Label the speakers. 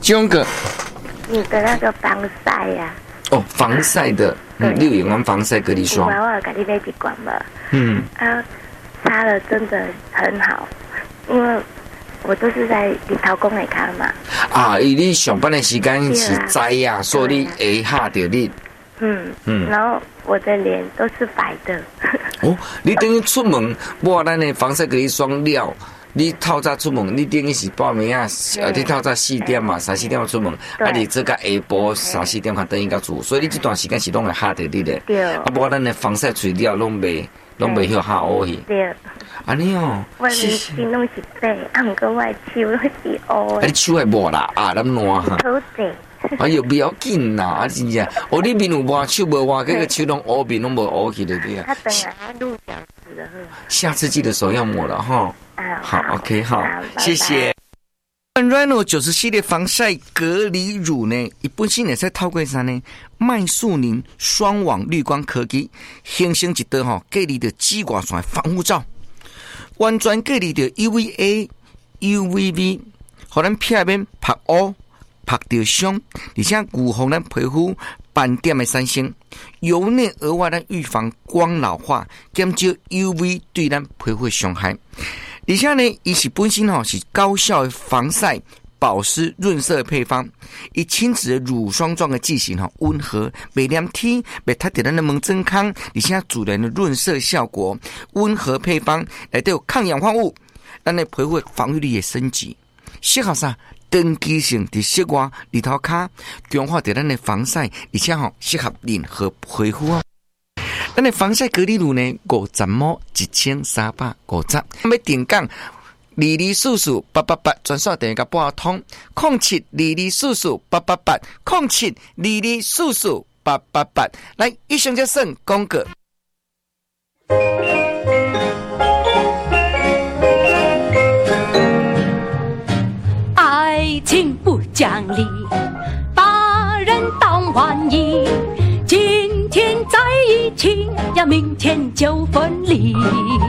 Speaker 1: 种个，
Speaker 2: 你的那个防晒呀。
Speaker 1: 哦，防晒的，你有用完防晒隔离霜？
Speaker 2: 我有给你买一罐嘛。擦了真的很好，因为我都是在日头公来看嘛。
Speaker 1: 啊，因为你上班的时间是早呀，所以你会吓到你。
Speaker 2: 然后我的脸都是白的。
Speaker 1: 哦，你等于出门抹咱的防晒隔离霜了，你透早出门，你等于是报名啊，你透早4点嘛，3、4点出门，你这个下晡3、4点才等于到厝，所以你这段时间是拢会吓到你的。
Speaker 2: 对。
Speaker 1: 抹咱的防晒材料拢袂晓吓乌去。
Speaker 2: 对。
Speaker 1: 安尼哦，
Speaker 2: 我面睛拢是白，毋过我手拢是乌的。
Speaker 1: 你手还抹啦？啊，咱烂哈。
Speaker 2: 好正。
Speaker 1: 哎呦，不要紧啦，啊真正，哦，你面有抹手无抹，这个手拢乌面拢无乌去的对啊。
Speaker 2: 他等下录小时了。
Speaker 1: 下次记得手要抹了哈。好 ，OK， 好，谢谢。Rhino 90系列防晒隔离乳呢，伊本身也是透过啥呢？麦素宁双网滤光科技形成一道隔离着紫外线防护罩，完全隔离着 UVA、UVB， 互咱皮面拍乌。拍到伤，而且预防咱皮肤斑点的产生，由内而外咱预防光老化，减少 UV 对咱皮肤的伤害。而且呢，伊是本身是高效的防晒、保湿、润色的配方。伊亲子的乳霜状的剂型温和，袂黏体，袂塌到咱的毛真康，而且自然的润色效果。温和配方内底有抗氧化物，咱的皮肤防御力也升级。适合啥？长期性伫室外日头骹强化着咱的防晒，而且适合任何皮肤哦。咱的防晒隔离乳呢，50毛1350，要定岗224488专线电话拨通07224488880722448888。来，以上就算广告。
Speaker 3: 爱情不讲理，把人当玩意。今天在一起呀，明天就分离。